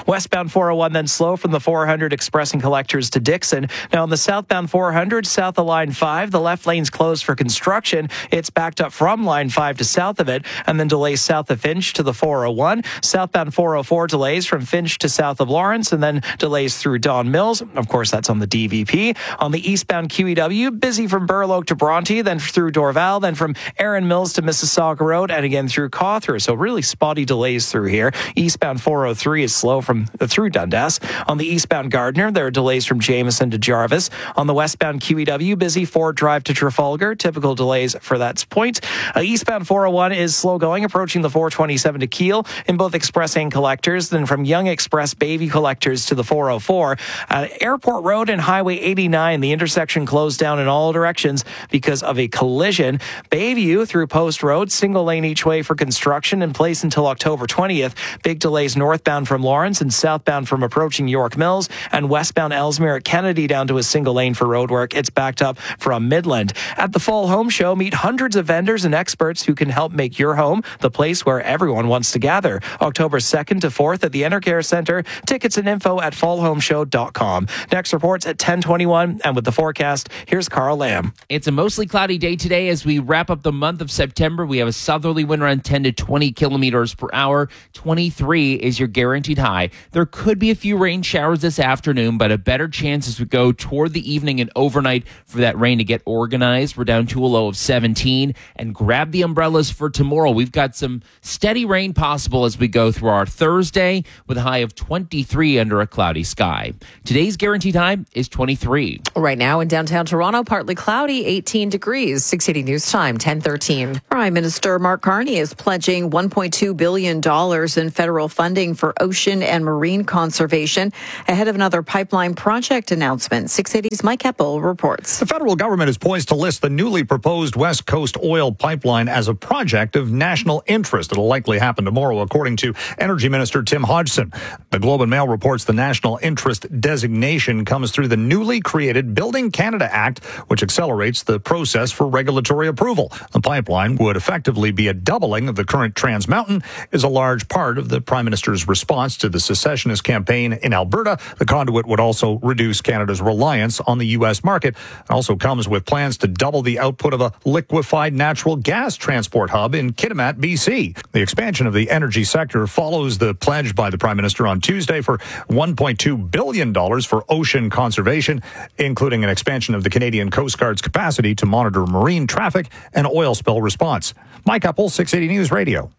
Westbound four oh one then slow from the four hundred Express and Collectors to Dixon. Now on the southbound four hundred, south of Line five, the left lane's closed for construction. It's backed up from Line five to south of it, and then delays south of Finch to the four oh one. Southbound four oh four delays from Finch to south of Lawrence, and then delays through Don Mills. Of course, that's on the D V P. On the eastbound Q E W, busy from Burloak to Bronte, then through Dorval, then from Erin Mills to Mississauga Road, and again through Cawthra. So really spotty delays through here. Eastbound four oh three is slow from through Dundas. On the eastbound Gardner, there are delays from Jameson to Jarvis. On the westbound Q E W, busy Ford Drive to Trafalgar. Typical delays for that point. Uh, eastbound four oh one is slow going, approaching the four twenty-seven to Kiel in both Express and Collectors. Then from Young Express Bayview Collectors to the four oh four. Uh, Airport Road and Highway eighty-nine, the intersection closed down in all directions because of a collision. Bayview through Post Road, single lane each way for construction in place until October twentieth. Big delays northbound from Lawrence and southbound from approaching York Mills, and westbound Ellesmere at Kennedy down to a single lane for roadwork. It's backed up from Midland. At the Fall Home Show, meet hundreds of vendors and experts who can help make your home the place where everyone wants to gather. October second to fourth at the Enercare Center. Tickets and info at fall home show dot com. Next reports at ten twenty-one, and with the forecast, here's Carl Lamb. It's a mostly cloudy day today as we wrap up the month of September. We have a southerly wind around ten to twenty kilometers per hour. twenty-three is your guaranteed high. There could be a few rain showers this afternoon, but a better chance as we go toward the evening and overnight for that rain to get organized. We're down to a low of seventeen, and grab the umbrellas for tomorrow. We've got some steady rain possible as we go through our Thursday with a high of twenty-three under a cloudy sky. Today's guaranteed high is twenty-three. Right now in downtown Toronto, partly cloudy, eighteen degrees. six eighty News Time, ten thirteen. Prime Minister Mark Carney is pledging one point two billion dollars in federal funding for ocean and marine conservation ahead of another pipeline project announcement. six eighty's Mike Heppel reports. The federal government is poised to list the newly proposed West Coast oil pipeline as a project of national interest. It'll likely happen tomorrow, according to Energy Minister Tim Hodgson. The Globe and Mail reports the national interest designation comes through the newly created Building Canada Act, which accelerates the process for regulatory approval. The pipeline would effectively be a doubling of the current Trans Mountain, is a large part of the Prime Minister's response to the secessionist campaign in Alberta. The conduit would also reduce Canada's reliance on the U S market. It also comes with plans to double the output of a liquefied natural gas transport hub in Kitimat, B C. The expansion of the energy sector follows the pledge by the Prime Minister on Tuesday for one point two billion dollars for ocean conservation, including an expansion of the Canadian Coast Guard's capacity to monitor marine traffic and oil spill response. Mike Heppel, six eighty News Radio.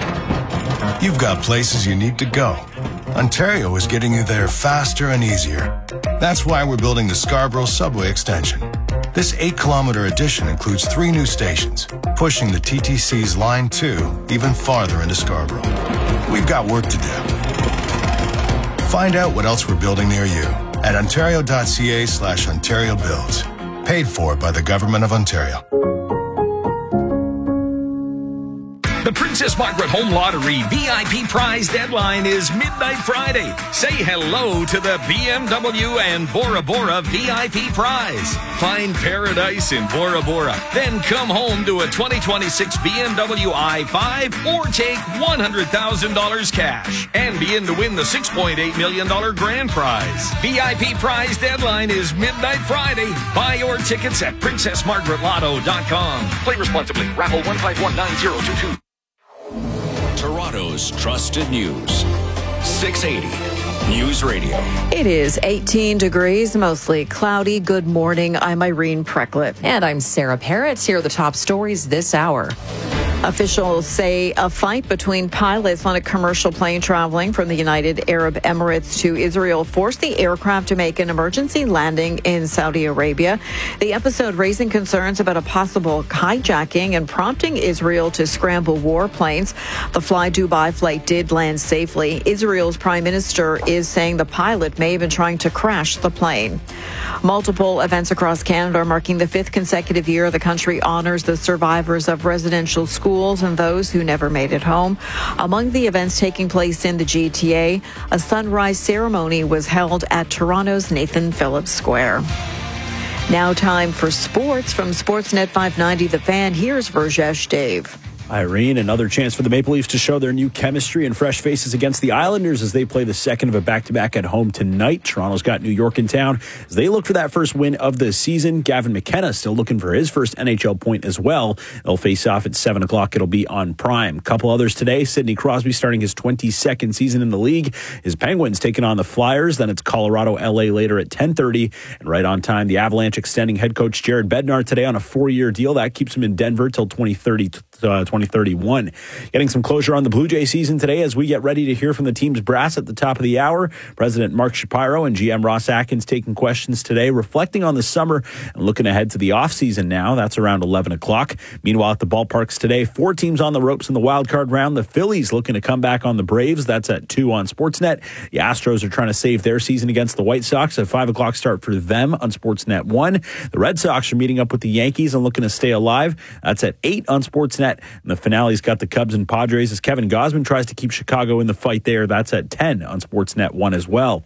You've got places you need to go. Ontario is getting you there faster and easier. That's why we're building the Scarborough Subway Extension. This eight-kilometer addition includes three new stations, pushing the T T C's Line two even farther into Scarborough. We've got work to do. Find out what else we're building near you at ontario.ca slash Ontario Builds. Paid for by the Government of Ontario. The Princess Margaret Home Lottery V I P prize deadline is midnight Friday. Say hello to the B M W and Bora Bora V I P prize. Find paradise in Bora Bora. Then come home to a twenty twenty-six B M W i five or take one hundred thousand dollars cash and be in to win the six point eight million dollars grand prize. V I P prize deadline is midnight Friday. Buy your tickets at princess margaret lotto dot com. Play responsibly. Raffle one five one nine zero two two. Toronto's trusted news. six eighty News Radio. It is eighteen degrees, mostly cloudy. Good morning. I'm Irene Precklett. And I'm Sarah Parrott. Here are the top stories this hour. Officials say a fight between pilots on a commercial plane traveling from the United Arab Emirates to Israel forced the aircraft to make an emergency landing in Saudi Arabia. The episode raising concerns about a possible hijacking and prompting Israel to scramble warplanes. The Fly Dubai flight did land safely. Israel's prime minister is saying the pilot may have been trying to crash the plane. Multiple events across Canada are marking the fifth consecutive year the country honors the survivors of residential schools and those who never made it home. Among the events taking place in the G T A, a sunrise ceremony was held at Toronto's Nathan Phillips Square. Now time for sports from Sportsnet five ninety The Fan. Here's Rajesh Dave. Irene, another chance for the Maple Leafs to show their new chemistry and fresh faces against the Islanders as they play the second of a back-to-back at home tonight. Toronto's got New York in town as they look for that first win of the season. Gavin McKenna still looking for his first N H L point as well. They'll face off at seven o'clock. It'll be on Prime. Couple others today. Sidney Crosby starting his twenty-second season in the league. His Penguins taking on the Flyers. Then it's Colorado L A later at ten thirty. And right on time, the Avalanche extending head coach Jared Bednar today on a four-year deal. That keeps him in Denver till twenty thirty. Uh, twenty thirty-one. Getting some closure on the Blue Jay season today as we get ready to hear from the team's brass at the top of the hour. President Mark Shapiro and G M Ross Atkins taking questions today, reflecting on the summer and looking ahead to the offseason now. That's around eleven o'clock. Meanwhile, at the ballparks today, four teams on the ropes in the wild card round. The Phillies looking to come back on the Braves. That's at two on Sportsnet. The Astros are trying to save their season against the White Sox. A five o'clock start for them on Sportsnet one. The Red Sox are meeting up with the Yankees and looking to stay alive. That's at eight on Sportsnet. And the finale's got the Cubs and Padres as Kevin Gausman tries to keep Chicago in the fight there. That's at ten on Sportsnet one as well.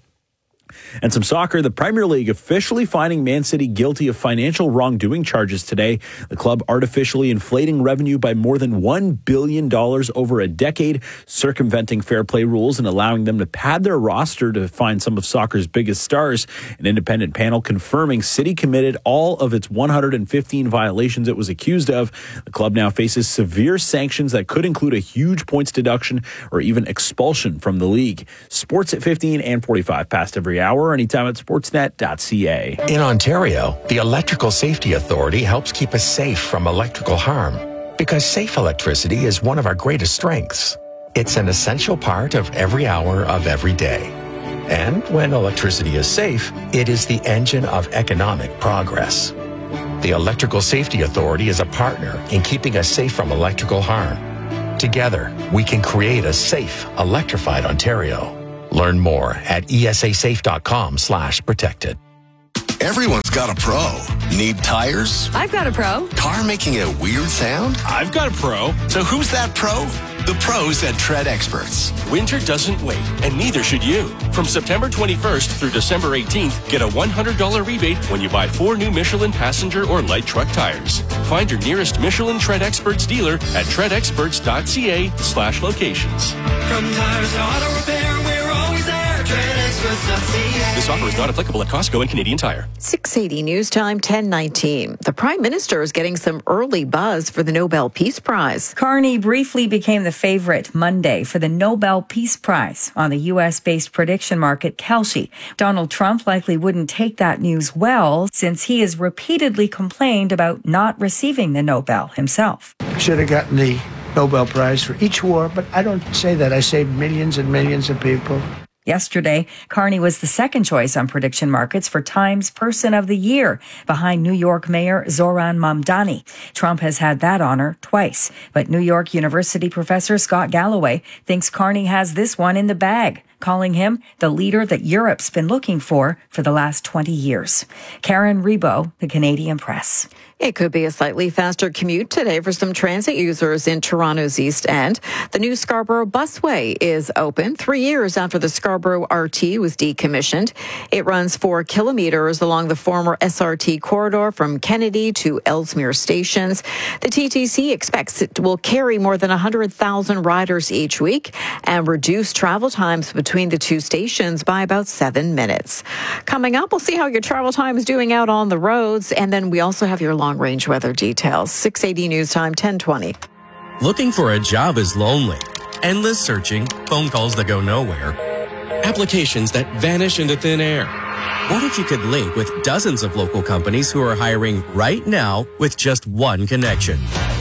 And some soccer, the Premier League officially finding Man City guilty of financial wrongdoing charges today. The club artificially inflating revenue by more than one billion dollars over a decade, circumventing fair play rules and allowing them to pad their roster to find some of soccer's biggest stars. An independent panel confirming City committed all of its one hundred fifteen violations it was accused of. The club now faces severe sanctions that could include a huge points deduction or even expulsion from the league. Sports at fifteen and forty-five past every hour, anytime at sportsnet dot c a. In Ontario, the Electrical Safety Authority helps keep us safe from electrical harm because safe electricity is one of our greatest strengths. It's an essential part of every hour of every day. And when electricity is safe, it is the engine of economic progress. The Electrical Safety Authority is a partner in keeping us safe from electrical harm. Together, we can create a safe, electrified Ontario. Learn more at E S A safe dot com slash protected. Everyone's got a pro. Need tires? I've got a pro. Car making a weird sound? I've got a pro. So who's that pro? The pros at Tread Experts. Winter doesn't wait, and neither should you. From September twenty-first through December eighteenth, get a one hundred dollars rebate when you buy four new Michelin passenger or light truck tires. Find your nearest Michelin Tread Experts dealer at tread experts dot c a slash locations. From tires to auto repair, we're always there. tread experts dot c a. This offer is not applicable at Costco and Canadian Tire. six eighty News Time, ten nineteen. The Prime Minister is getting some early buzz for the Nobel Peace Prize. Carney briefly became the favorite Monday for the Nobel Peace Prize on the U S-based prediction market Kalshi. Donald Trump likely wouldn't take that news well since he has repeatedly complained about not receiving the Nobel himself. Should have gotten the Nobel Prize for each war, but I don't say that. I say millions and millions of people. Yesterday, Carney was the second choice on prediction markets for Time's Person of the Year, behind New York Mayor Zohran Mamdani. Trump has had that honor twice, but New York University professor Scott Galloway thinks Carney has this one in the bag, calling him the leader that Europe's been looking for for the last twenty years. Karen Rebo, The Canadian Press. It could be a slightly faster commute today for some transit users in Toronto's East End. The new Scarborough Busway is open three years after the Scarborough R T was decommissioned. It runs four kilometers along the former S R T corridor from Kennedy to Ellesmere stations. The T T C expects it will carry more than one hundred thousand riders each week and reduce travel times between the two stations by about seven minutes. Coming up, we'll see how your travel time is doing out on the roads, and then we also have your long range weather details. six eighty News Time, ten twenty. Looking for a job is lonely. Endless searching, phone calls that go nowhere, applications that vanish into thin air. What if you could link with dozens of local companies who are hiring right now with just one connection?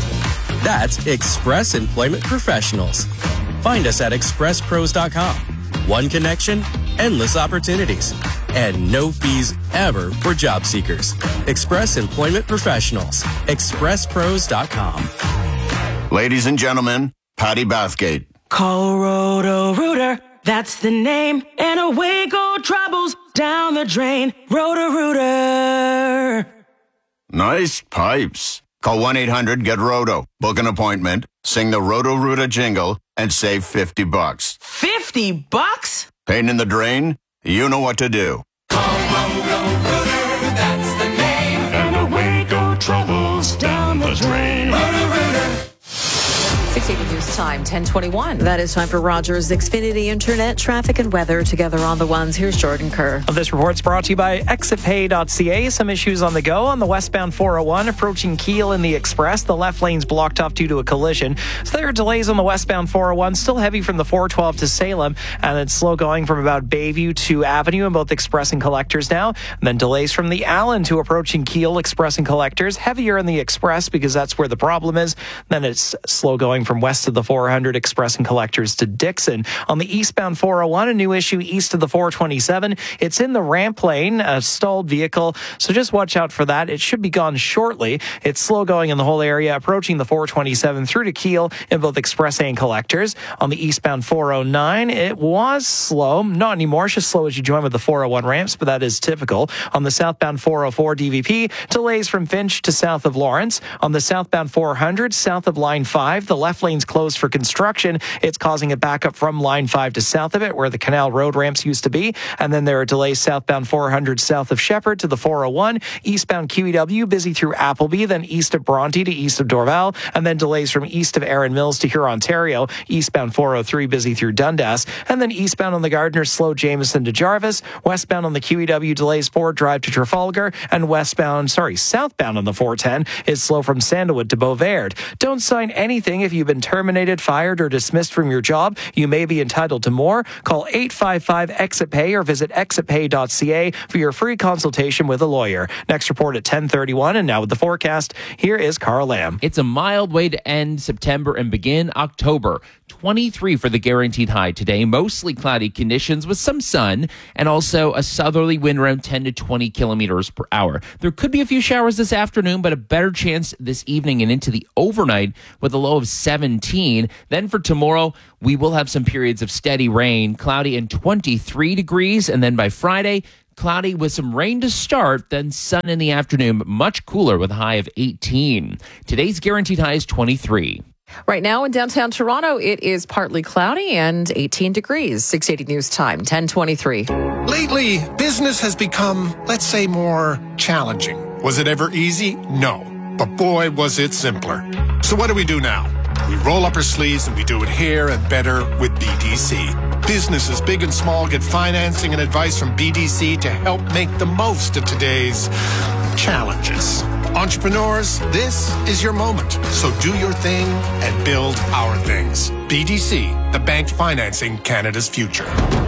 That's Express Employment Professionals. Find us at express pros dot com. One connection, endless opportunities, and no fees ever for job seekers. Express Employment Professionals. express pros dot com. Ladies and gentlemen, Patty Bathgate. Call Roto-Rooter, that's the name, and away go troubles down the drain. Roto-Rooter. Nice pipes. Call one eight hundred get roto. Book an appointment, sing the Roto-Rooter jingle, and save fifty bucks. fifty bucks? Pain in the drain? You know what to do. Call Roto-Rooter, that's the name, and away go troubles down the drain. Roto-Rooter. six eighty News Time, ten twenty-one. That is time for Rogers Xfinity Internet, traffic and weather together on the ones. Here's Jordan Kerr. This report's brought to you by exit pay dot c a. Some issues on the go on the westbound four oh one approaching Kiel in the Express. The left lane's blocked off due to a collision. So there are delays on the westbound four oh one, still heavy from the four twelve to Salem, and it's slow going from about Bayview to Avenue in both Express and Collectors now. And then delays from the Allen to approaching Kiel, Express and Collectors. Heavier in the Express because that's where the problem is. Then it's slow going from west of the four hundred Express and Collectors to Dixon. On the eastbound four oh one, a new issue east of the four twenty-seven. It's in the ramp lane, a stalled vehicle, so just watch out for that. It should be gone shortly. It's slow going in the whole area, approaching the four twenty-seven through to Kiel in both Express and Collectors. On the eastbound four oh nine, it was slow. Not anymore, it's just slow as you join with the four oh one ramps, but that is typical. On the southbound four oh four D V P, delays from Finch to south of Lawrence. On the southbound four hundred, south of Line five, the left lane's closed for construction. It's causing a backup from Line five to south of it, where the Canal Road ramps used to be. And then there are delays southbound four hundred south of Shepherd to the four oh one. Eastbound Q E W, busy through Appleby, then east of Bronte to east of Dorval. And then delays from east of Erin Mills to Huron, Ontario. Eastbound four oh three, busy through Dundas. And then eastbound on the Gardner, slow Jameson to Jarvis. Westbound on the Q E W, delays Ford Drive to Trafalgar. And westbound, sorry, southbound on the four ten is slow from Sandalwood to Beauvard. Don't sign anything if you've been terminated, fired, or dismissed from your job. You may be entitled to more. Call eight five five exit pay or visit exit pay dot c a for your free consultation with a lawyer. Next report at ten thirty-one, and now with the forecast, here is Carl Lamb. It's a mild way to end September and begin October. twenty-three for the guaranteed high today. Mostly cloudy conditions with some sun and also a southerly wind around ten to twenty kilometers per hour. There could be a few showers this afternoon, but a better chance this evening and into the overnight with a low of seventeen. Then for tomorrow, we will have some periods of steady rain, cloudy and twenty-three degrees. And then by Friday, cloudy with some rain to start, then sun in the afternoon, but much cooler with a high of eighteen. Today's guaranteed high is twenty-three. Right now in downtown Toronto, it is partly cloudy and eighteen degrees. six eighty News Time, ten twenty-three. Lately, business has become, let's say, more challenging. Was it ever easy? No. But boy, was it simpler. So what do we do now? We roll up our sleeves and we do it here and better with B D C. Businesses big and small get financing and advice from B D C to help make the most of today's challenges. Entrepreneurs, this is your moment. So do your thing and build our things. B D C, the bank financing Canada's future.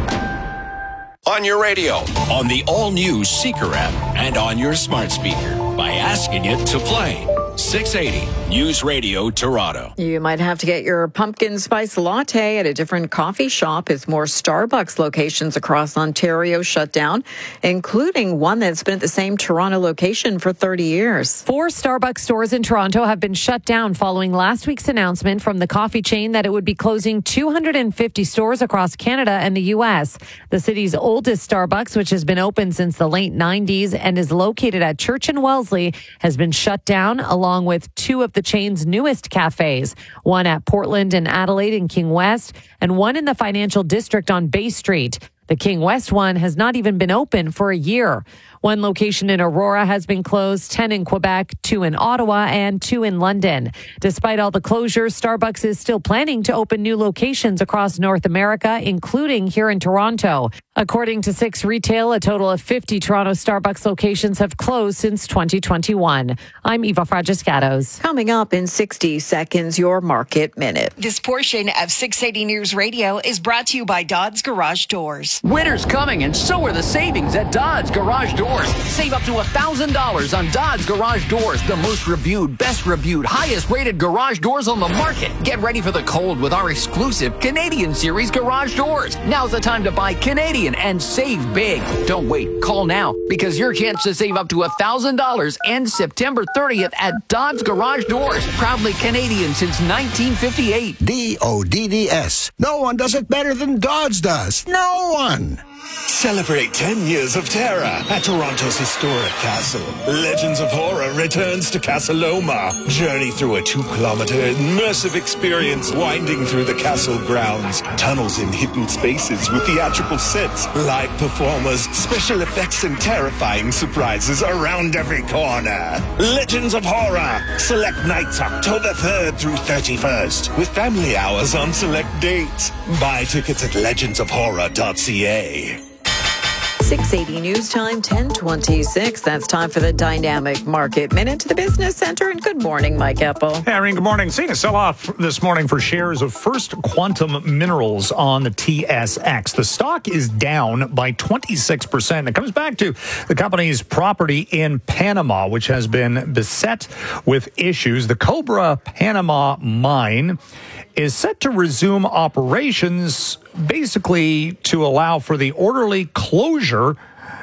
On your radio, on the all-new Seeker app, and on your smart speaker by asking it to play. six eighty News Radio Toronto. You might have to get your pumpkin spice latte at a different coffee shop as more Starbucks locations across Ontario shut down, including one that's been at the same Toronto location for thirty years. Four Starbucks stores in Toronto have been shut down following last week's announcement from the coffee chain that it would be closing two hundred fifty stores across Canada and the U S. The city's oldest Starbucks, which has been open since the late nineties and is located at Church and Wellesley, has been shut down along with two of the chain's newest cafes, one at Portland and Adelaide in King West and one in the financial district on Bay Street. The King West one has not even been open for a year. One location in Aurora has been closed, ten in Quebec, two in Ottawa, and two in London. Despite all the closures, Starbucks is still planning to open new locations across North America, including here in Toronto. According to Six Retail, a total of fifty Toronto Starbucks locations have closed since twenty twenty-one. I'm Eva Fragiscatos. Coming up in sixty seconds, your Market Minute. This portion of six eighty News Radio is brought to you by Dodds Garage Doors. Winter's coming, and so are the savings at Dodds Garage Doors. Save up to one thousand dollars on Dodds Garage Doors, the most reviewed, best reviewed, highest rated garage doors on the market. Get ready for the cold with our exclusive Canadian Series garage doors. Now's the time to buy Canadian and save big. Don't wait. Call now, because your chance to save up to one thousand dollars ends September thirtieth at Dodds Garage Doors. Proudly Canadian since nineteen fifty-eight. D O D D S. No one does it better than Dodds does. No one. Celebrate ten years of terror at Toronto's historic castle. Legends of Horror returns to Casa Loma. Journey through a two-kilometer immersive experience winding through the castle grounds. Tunnels in hidden spaces with theatrical sets, live performers, special effects, and terrifying surprises around every corner. Legends of Horror. Select nights October third through thirty-first with family hours on select dates. Buy tickets at legends of horror dot c a. six eighty News Time, ten twenty-six. That's time for the Dynamic Market Minute to the Business Center. And good morning, Mike Epple. Hey, Irene, good morning. Seeing a sell-off this morning for shares of First Quantum Minerals on the T S X. The stock is down by twenty-six percent. It comes back to the company's property in Panama, which has been beset with issues. The Cobra Panama mine is set to resume operations, basically to allow for the orderly closure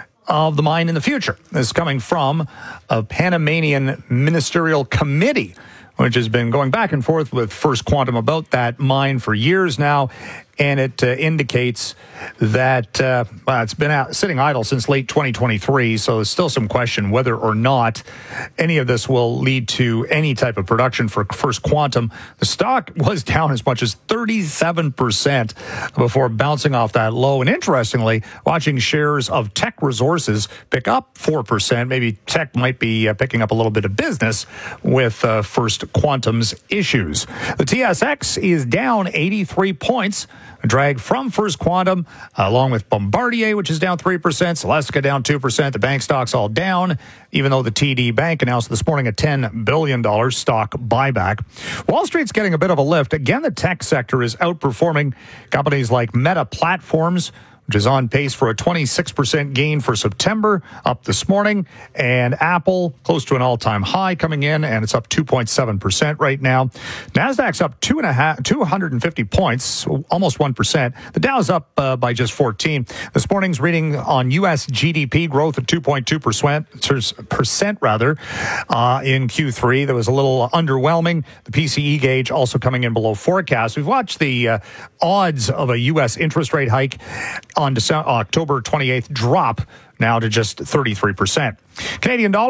of the mine in the future. This is coming from a Panamanian ministerial committee, which has been going back and forth with First Quantum about that mine for years now. And it uh, indicates that uh, well, it's been out, sitting idle since late twenty twenty-three, so there's still some question whether or not any of this will lead to any type of production for First Quantum. The stock was down as much as thirty-seven percent before bouncing off that low. And interestingly, watching shares of Teck Resources pick up four percent. Maybe Teck might be uh, picking up a little bit of business with uh, First Quantum's issues. The T S X is down eighty-three points. A drag from First Quantum, uh, along with Bombardier, which is down three percent, Celestica down two percent. The bank stocks all down, even though the T D Bank announced this morning a ten billion dollars stock buyback. Wall Street's getting a bit of a lift. Again, the tech sector is outperforming companies like Meta Platforms, which is on pace for a twenty-six percent gain for September, up this morning. And Apple, close to an all-time high coming in, and it's up two point seven percent right now. NASDAQ's up two and a half, two hundred fifty points, almost one percent. The Dow's up uh, by just fourteen. This morning's reading on U S G D P growth of two point two percent, percent rather, uh, in Q three. That was a little underwhelming. The P C E gauge also coming in below forecast. We've watched the uh, odds of a U S interest rate hike on December, October twenty-eighth drop now to just thirty-three percent. Canadian dollar